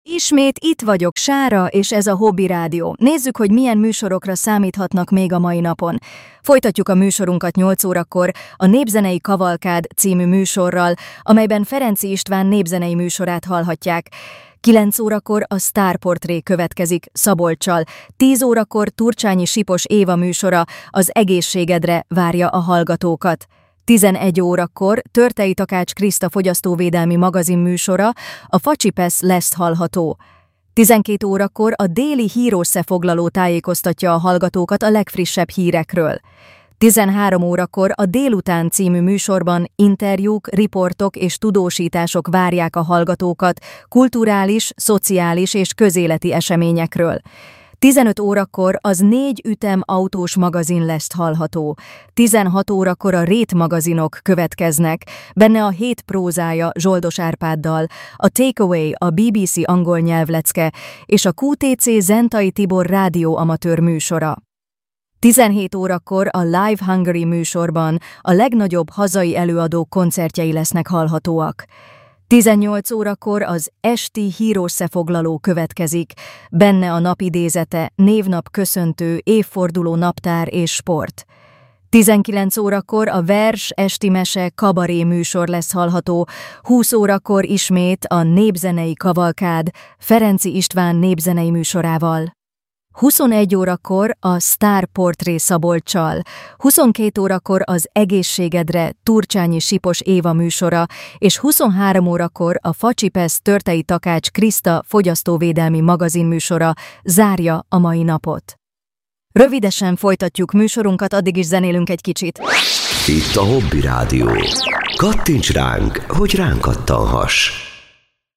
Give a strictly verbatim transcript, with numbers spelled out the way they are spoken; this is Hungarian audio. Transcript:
Ismét itt vagyok, Sára, és ez a Hobby Rádió. Nézzük, hogy milyen műsorokra számíthatnak még a mai napon. Folytatjuk a műsorunkat nyolc órakor a Népzenei Kavalkád című műsorral, amelyben Ferenczy István népzenei műsorát hallhatják. kilenc órakor a Sztár Portré következik Szabolccsal, tíz órakor Turcsányi Sipos Éva műsora Az egészségedre várja a hallgatókat. tizenegy órakor Törtei Takács Kriszta fogyasztóvédelmi magazin műsora, a Facsipesz lesz hallható. tizenkét órakor a déli hírösszefoglaló tájékoztatja a hallgatókat a legfrissebb hírekről. tizenhárom órakor a Délután című műsorban interjúk, riportok és tudósítások várják a hallgatókat kulturális, szociális és közéleti eseményekről. tizenöt órakor az Négy ütem autós magazin lesz hallható. tizenhat órakor a Rét magazinok következnek, benne a Hét prózája Zsoldos Árpáddal, a Takeaway a bé bé cé angol nyelvlecke és a kú té cé Zentai Tibor rádióamatőr műsora. tizenhét órakor a Live Hungary műsorban a legnagyobb hazai előadók koncertjei lesznek hallhatóak. tizennyolc órakor az esti hírösszefoglaló következik, benne a napidézete, névnap köszöntő, évforduló naptár és sport. tizenkilenc órakor a vers, esti mese, kabaré műsor lesz hallható, húsz órakor ismét a Népzenei Kavalkád Ferenczy István népzenei műsorával. huszonegy órakor a Sztár Portré Szabolccsal, huszonkét órakor az Egészségedre Turcsányi Sipos Éva műsora, és huszonhárom órakor a Facsipesz Törtei Takács Kriszta fogyasztóvédelmi magazin műsora zárja a mai napot. Rövidesen folytatjuk műsorunkat, addig is zenélünk egy kicsit. Itt a Hobby Rádió. Kattints ránk, hogy ránk kattanhass.